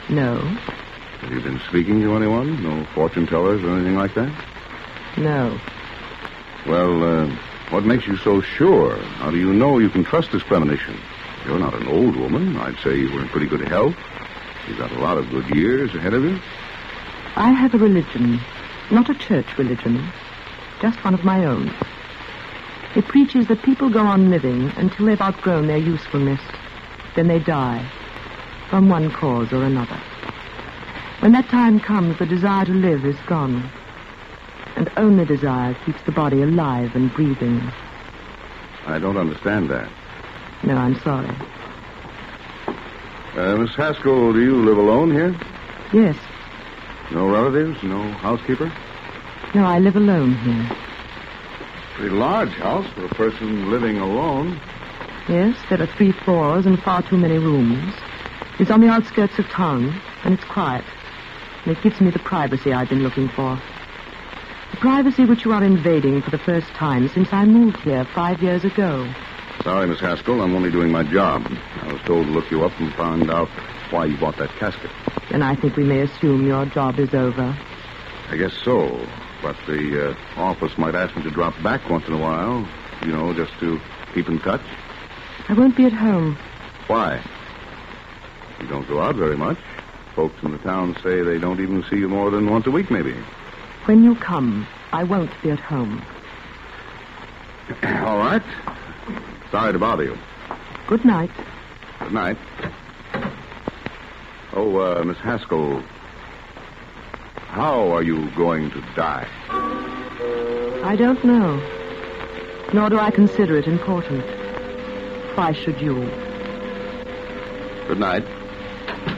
No. Have you been speaking to anyone? No fortune tellers or anything like that? No. Well, what makes you so sure? How do you know you can trust this premonition? You're not an old woman. I'd say you were in pretty good health. You've got a lot of good years ahead of you. I have a religion. Not a church religion. Just one of my own. It preaches that people go on living until they've outgrown their usefulness. Then they die. From one cause or another. When that time comes, the desire to live is gone. And only desire keeps the body alive and breathing. I don't understand that. No, I'm sorry. Miss Haskell, do you live alone here? Yes. No relatives? No housekeeper? No, I live alone here. Pretty large house for a person living alone. Yes, there are 3 floors and far too many rooms. It's on the outskirts of town, and it's quiet. And it gives me the privacy I've been looking for. The privacy which you are invading for the first time since I moved here 5 years ago. Sorry, Miss Haskell, I'm only doing my job. I was told to look you up and find out why you bought that casket. Then I think we may assume your job is over. I guess so. But the office might ask me to drop back once in a while. You know, just to keep in touch. I won't be at home. Why? You don't go out very much. Folks in the town say they don't even see you more than once a week, maybe. When you come, I won't be at home. All right. Sorry to bother you. Good night. Good night. Oh, Miss Haskell, how are you going to die? I don't know. Nor do I consider it important. Why should you? Good night.